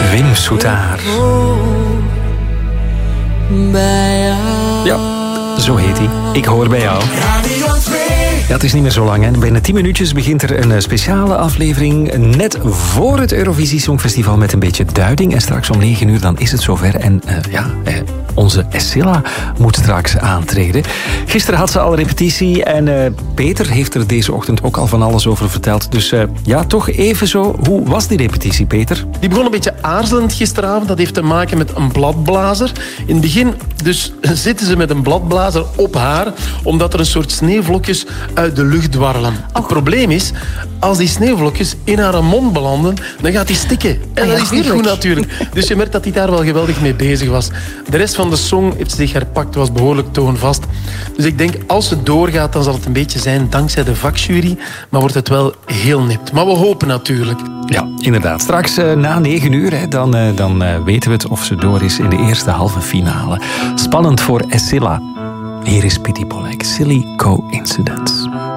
Wim Soetaar. Ja, zo heet hij. Ik hoor bij jou. Ja, het is niet meer zo lang. Hè. Binnen 10 minuutjes begint er een speciale aflevering net voor het Eurovisie Songfestival met een beetje duiding. En straks om 9 uur dan is het zover. En onze Escilla moet straks aantreden. Gisteren had ze al repetitie en Peter heeft er deze ochtend ook al van alles over verteld. Dus toch even zo. Hoe was die repetitie, Peter? Die begon een beetje aarzelend gisteravond. Dat heeft te maken met een bladblazer. In het begin dus zitten ze met een bladblazer op haar, omdat er een soort sneeuwvlokjes uit de lucht dwarrelen. Het probleem is, als die sneeuwvlokjes in haar mond belanden, dan gaat die stikken. En dat is niet goed natuurlijk. Dus je merkt dat hij daar wel geweldig mee bezig was. De rest van de song heeft zich herpakt, was behoorlijk toonvast. Dus ik denk, als ze doorgaat, dan zal het een beetje zijn dankzij de vakjury, maar wordt het wel heel nipt. Maar we hopen natuurlijk. Ja, inderdaad. Straks na 9 uur, dan weten we het of ze door is in de eerste halve finale. Spannend voor Escilla. Hier is Pity Pollak, Silly Coincidence.